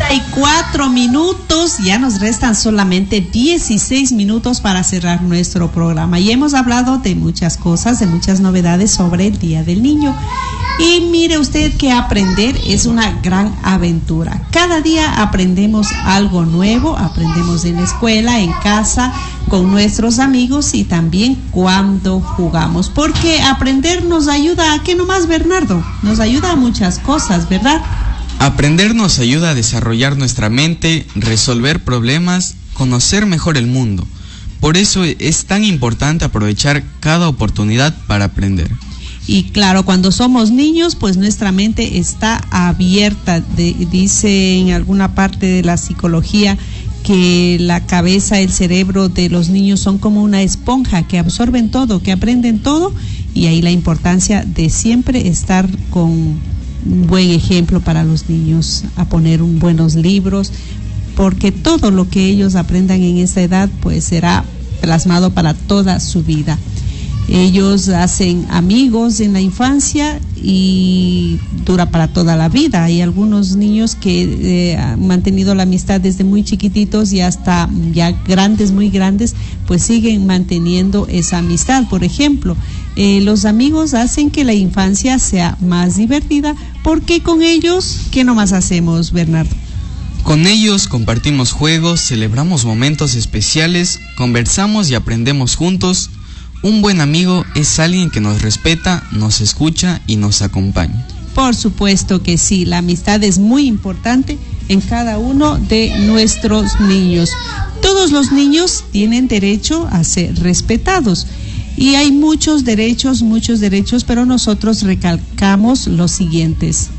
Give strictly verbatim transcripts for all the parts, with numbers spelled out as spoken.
y cuatro minutos, ya nos restan solamente dieciséis minutos para cerrar nuestro programa y hemos hablado de muchas cosas, de muchas novedades sobre el Día del Niño. Y mire usted que aprender es una gran aventura. Cada día aprendemos algo nuevo, aprendemos en la escuela, en casa, con nuestros amigos y también cuando jugamos. Porque aprender nos ayuda a, ¿qué nomás, Bernardo? Nos ayuda a muchas cosas, ¿verdad? Aprender nos ayuda a desarrollar nuestra mente, resolver problemas, conocer mejor el mundo. Por eso es tan importante aprovechar cada oportunidad para aprender. Y claro, cuando somos niños, pues nuestra mente está abierta. De, dice en alguna parte de la psicología que la cabeza, el cerebro de los niños son como una esponja que absorben todo, que aprenden todo, y ahí la importancia de siempre estar con un buen ejemplo para los niños, a poner un buenos libros, porque todo lo que ellos aprendan en esa edad pues será plasmado para toda su vida. Ellos hacen amigos en la infancia y dura para toda la vida. Hay algunos niños que eh, han mantenido la amistad desde muy chiquititos y hasta ya grandes, muy grandes, pues siguen manteniendo esa amistad. Por ejemplo, eh, los amigos hacen que la infancia sea más divertida, porque con ellos, ¿qué nomás hacemos, Bernardo? Con ellos compartimos juegos, celebramos momentos especiales, conversamos y aprendemos juntos. Un buen amigo es alguien que nos respeta, nos escucha y nos acompaña. Por supuesto que sí, la amistad es muy importante en cada uno de nuestros niños. Todos los niños tienen derecho a ser respetados y hay muchos derechos, muchos derechos, pero nosotros recalcamos los siguientes.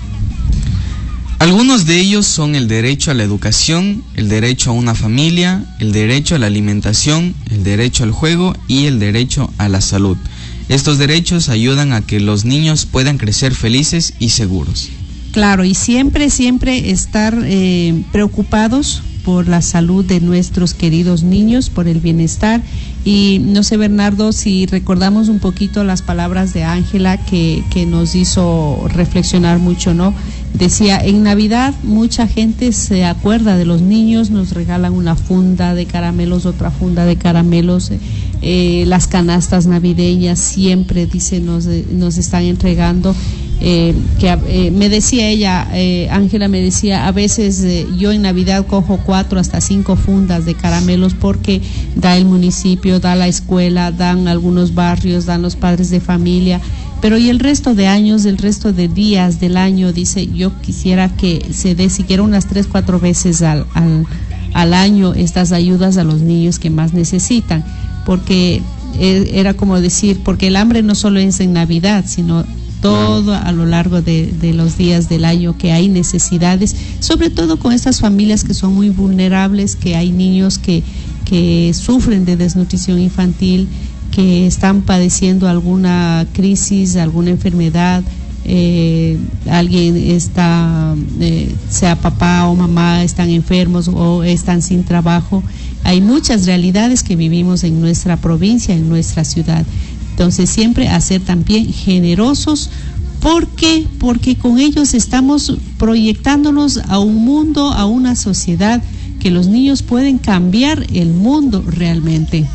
Algunos de ellos son el derecho a la educación, el derecho a una familia, el derecho a la alimentación, el derecho al juego y el derecho a la salud. Estos derechos ayudan a que los niños puedan crecer felices y seguros. Claro, y siempre, siempre estar eh, preocupados por la salud de nuestros queridos niños, por el bienestar. Y no sé, Bernardo, si recordamos un poquito las palabras de Ángela que, que nos hizo reflexionar mucho, ¿no? Decía, en Navidad mucha gente se acuerda de los niños, nos regalan una funda de caramelos, otra funda de caramelos, eh, las canastas navideñas siempre, dice, nos, nos están entregando. Eh, que eh, me decía ella, Ángela eh, me decía, a veces eh, yo en Navidad cojo cuatro hasta cinco fundas de caramelos porque da el municipio, da la escuela, dan algunos barrios, dan los padres de familia, pero y el resto de años, el resto de días del año, dice, yo quisiera que se dé siquiera unas tres, cuatro veces al, al, al año estas ayudas a los niños que más necesitan, porque eh, era como decir, porque el hambre no solo es en Navidad, sino todo a lo largo de, de los días del año, que hay necesidades, sobre todo con estas familias que son muy vulnerables, que hay niños que, que sufren de desnutrición infantil, que están padeciendo alguna crisis, alguna enfermedad, eh, alguien está, eh, sea papá o mamá, están enfermos o están sin trabajo. Hay muchas realidades que vivimos en nuestra provincia, en nuestra ciudad. Entonces siempre a ser también generosos. ¿Por qué? Porque con ellos estamos proyectándonos a un mundo, a una sociedad, que los niños pueden cambiar el mundo realmente.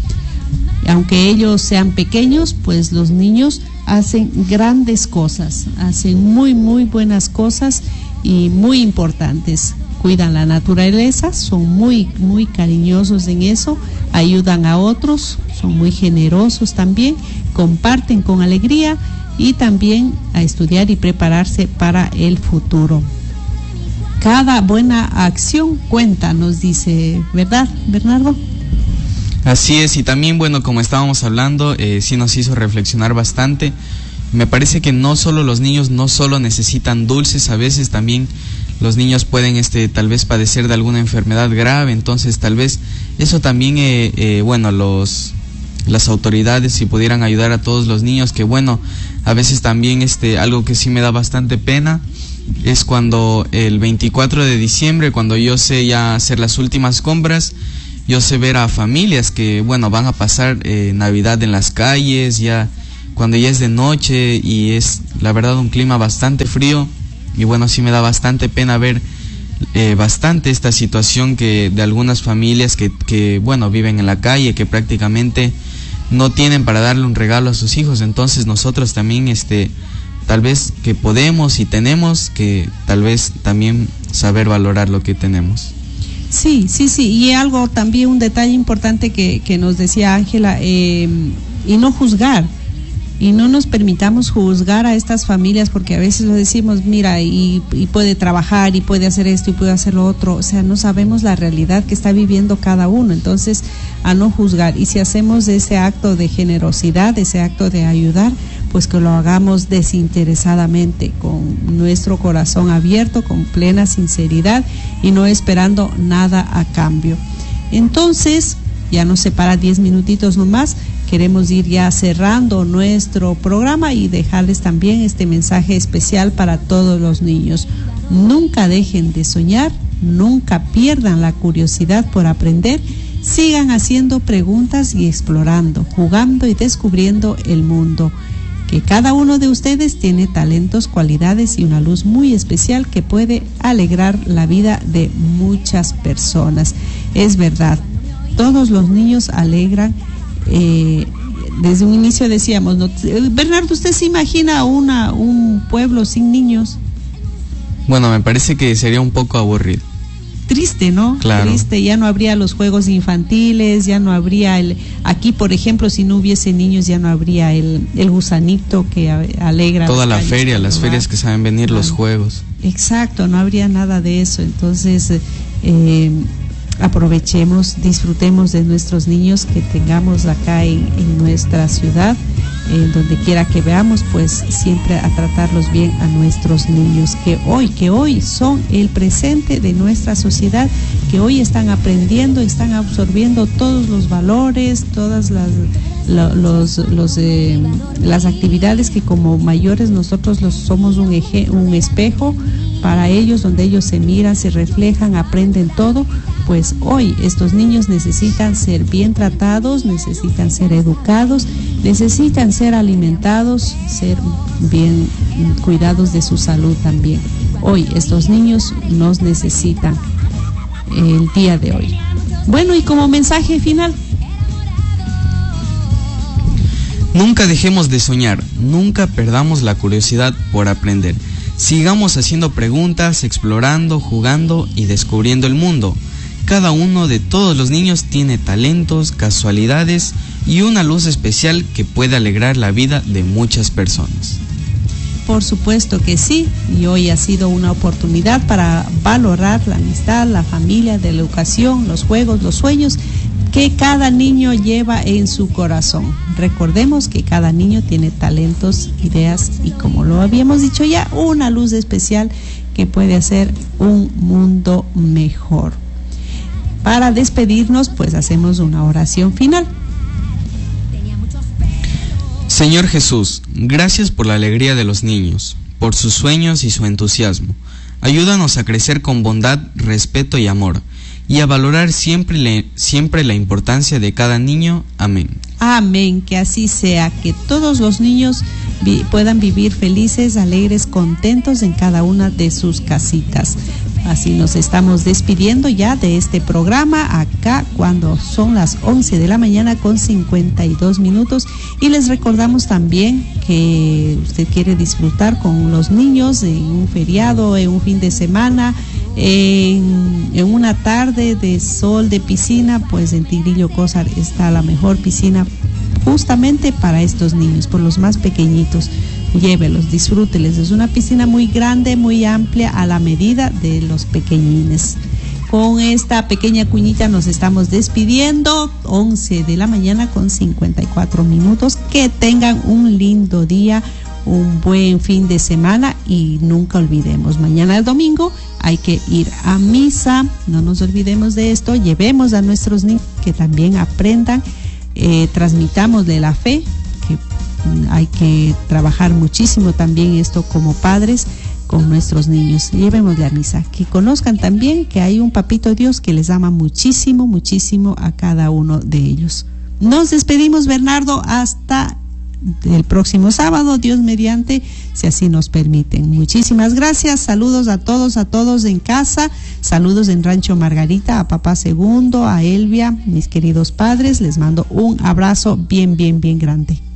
Aunque ellos sean pequeños, pues los niños hacen grandes cosas, hacen muy, muy buenas cosas y muy importantes. Cuidan la naturaleza, son muy, muy cariñosos en eso, ayudan a otros, son muy generosos también, comparten con alegría y también a estudiar y prepararse para el futuro. Cada buena acción cuenta, nos dice, ¿verdad, Bernardo? Así es, y también, bueno, como estábamos hablando, eh, sí nos hizo reflexionar bastante. Me parece que no solo los niños no solo necesitan dulces, a veces también los niños pueden este tal vez padecer de alguna enfermedad grave, entonces tal vez eso también, eh, eh, bueno, los las autoridades si pudieran ayudar a todos los niños, que bueno, a veces también este algo que sí me da bastante pena es cuando el veinticuatro de diciembre, cuando yo sé ya hacer las últimas compras, yo sé ver a familias que, bueno, van a pasar eh, Navidad en las calles, ya cuando ya es de noche y es, la verdad, un clima bastante frío. Y bueno, sí me da bastante pena ver eh, bastante esta situación que de algunas familias que, que, bueno, viven en la calle, que prácticamente no tienen para darle un regalo a sus hijos. Entonces nosotros también, este, tal vez que podemos y tenemos que tal vez también saber valorar lo que tenemos. Sí, sí, sí, y algo también, un detalle importante que, que nos decía Ángela, eh, y no juzgar. Y no nos permitamos juzgar a estas familias, porque a veces lo decimos, mira, y, y puede trabajar, y puede hacer esto, y puede hacer lo otro. O sea, no sabemos la realidad que está viviendo cada uno. Entonces, a no juzgar. Y si hacemos ese acto de generosidad, ese acto de ayudar, pues que lo hagamos desinteresadamente, con nuestro corazón abierto, con plena sinceridad, y no esperando nada a cambio. Entonces, ya nos separa diez minutitos nomás. Queremos ir ya cerrando nuestro programa y dejarles también este mensaje especial para todos los niños. Nunca dejen de soñar, nunca pierdan la curiosidad por aprender, sigan haciendo preguntas y explorando, jugando y descubriendo el mundo. Que cada uno de ustedes tiene talentos, cualidades y una luz muy especial que puede alegrar la vida de muchas personas. Es verdad, todos los niños alegran. Eh, desde un inicio decíamos, ¿no? Bernardo, ¿usted se imagina una, un pueblo sin niños? Bueno, me parece que sería un poco aburrido. Triste, ¿no? Claro. Triste, ya no habría los juegos infantiles, ya no habría el... Aquí, por ejemplo, si no hubiese niños, ya no habría el, el gusanito que alegra... Toda la feria, las ferias que saben venir, claro. Los juegos. Exacto, no habría nada de eso. Entonces, eh, aprovechemos, disfrutemos de nuestros niños que tengamos acá en, en nuestra ciudad, en donde quiera que veamos, pues siempre a tratarlos bien a nuestros niños, que hoy, que hoy son el presente de nuestra sociedad, que hoy están aprendiendo, están absorbiendo todos los valores, todas las lo, los, los eh, las actividades que como mayores nosotros los somos un eje, un espejo para ellos, donde ellos se miran, se reflejan, aprenden todo. Pues hoy estos niños necesitan ser bien tratados, necesitan ser educados, necesitan ser alimentados, ser bien cuidados de su salud también. Hoy estos niños nos necesitan el día de hoy. Bueno, y como mensaje final. Nunca dejemos de soñar, nunca perdamos la curiosidad por aprender. Sigamos haciendo preguntas, explorando, jugando y descubriendo el mundo. Cada uno de todos los niños tiene talentos, casualidades y una luz especial que puede alegrar la vida de muchas personas. Por supuesto que sí, y hoy ha sido una oportunidad para valorar la amistad, la familia, de la educación, los juegos, los sueños que cada niño lleva en su corazón. Recordemos que cada niño tiene talentos, ideas y, como lo habíamos dicho ya, una luz especial que puede hacer un mundo mejor. Para despedirnos, pues hacemos una oración final. Señor Jesús, gracias por la alegría de los niños, por sus sueños y su entusiasmo. Ayúdanos a crecer con bondad, respeto y amor, y a valorar siempre, le, siempre la importancia de cada niño. Amén. Amén, que así sea, que todos los niños vi, puedan vivir felices, alegres, contentos en cada una de sus casitas. Así nos estamos despidiendo ya de este programa acá cuando son las once de la mañana con cincuenta y dos minutos, y les recordamos también que usted quiere disfrutar con los niños en un feriado, en un fin de semana, en, en una tarde de sol, de piscina, pues en Tigrillo Cózar está la mejor piscina justamente para estos niños, por los más pequeñitos. Llévelos, disfrúteles. Es una piscina muy grande, muy amplia, a la medida de los pequeñines. Con esta pequeña cuñita nos estamos despidiendo. once de la mañana con cincuenta y cuatro minutos. Que tengan un lindo día, un buen fin de semana, y nunca olvidemos, mañana es domingo, hay que ir a misa. No nos olvidemos de esto. Llevemos a nuestros niños que también aprendan, eh, transmitámosle la fe. Hay que trabajar muchísimo también esto como padres con nuestros niños. Llevémosle a misa, que conozcan también que hay un papito Dios que les ama muchísimo, muchísimo a cada uno de ellos. Nos despedimos, Bernardo, hasta el próximo sábado, Dios mediante, si así nos permiten. Muchísimas gracias, saludos a todos, a todos en casa, saludos en Rancho Margarita, a papá Segundo, a Elvia, mis queridos padres, les mando un abrazo bien, bien, bien grande.